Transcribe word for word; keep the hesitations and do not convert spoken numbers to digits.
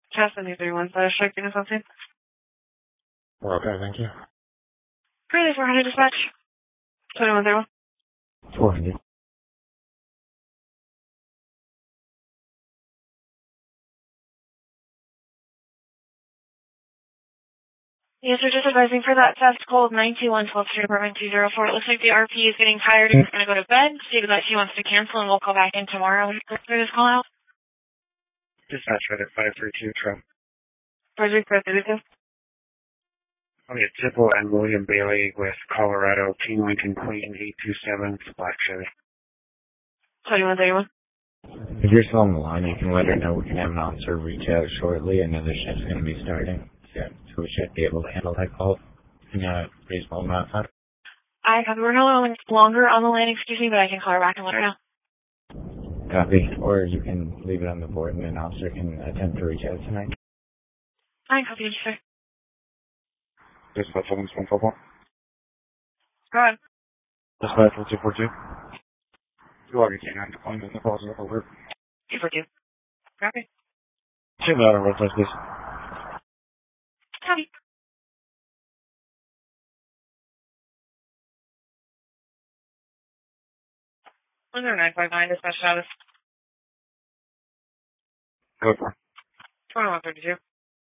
Chastity thirty-one slash striking or something. We're okay, thank you. Pretty four hundred dispatch. twenty-one thirty-one. four hundred. Yes, we're just advising for that test cold nine two one twelfth Street, apartment two oh four. It looks like the R P is getting tired and is going to go to bed. See that she wants to cancel, and we'll call back in tomorrow and go through this call out. Dispatch right at five three two, Trump. Frederick, thirty-two. Oh, yeah, Tipple and William Bailey with Colorado, King Lincoln Queen, eight two seven, Black Chevy. twenty-one thirty-one. If you're still on the line, you can let her know we can have an officer reach out shortly. Another shift's going to be starting. Yeah, so we should be able to handle that call in a reasonable amount of time. I copy. We're no longer on the line, excuse me, but I can call her back and let her know. Copy. Or you can leave it on the board and an officer can attempt to reach out tonight. I copy, sir. Dispatch seven one four four. Go ahead. Dispatch one two four two. You already can't have the phone, the calls are over. two four two. Copy. Two louder, what does this? Copy. one zero nine five nine, dispatch status. Go for it. twenty-one thirty-two.